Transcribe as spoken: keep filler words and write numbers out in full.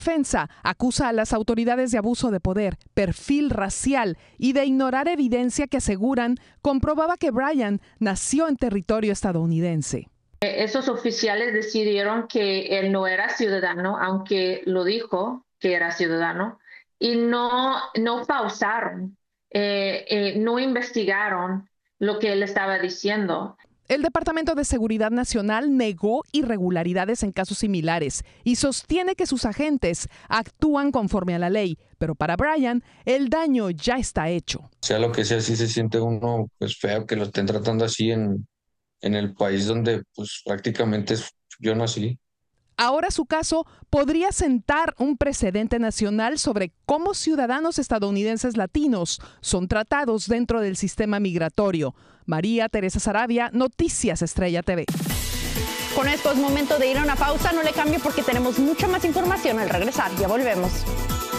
defensa acusa a las autoridades de abuso de poder, perfil racial y de ignorar evidencia que aseguran comprobaba que Brian nació en territorio estadounidense. Esos oficiales decidieron que él no era ciudadano, aunque lo dijo que era ciudadano, y no, no pausaron, eh, eh, no investigaron lo que él estaba diciendo. El Departamento de Seguridad Nacional negó irregularidades en casos similares y sostiene que sus agentes actúan conforme a la ley, pero para Brian el daño ya está hecho. Sea lo que sea, sí se siente uno pues feo que lo estén tratando así en, en el país donde pues prácticamente yo nací. Ahora su caso podría sentar un precedente nacional sobre cómo ciudadanos estadounidenses latinos son tratados dentro del sistema migratorio. María Teresa Saravia, Noticias Estrella T V. Con esto es momento de ir a una pausa, no le cambie porque tenemos mucha más información al regresar. Ya volvemos.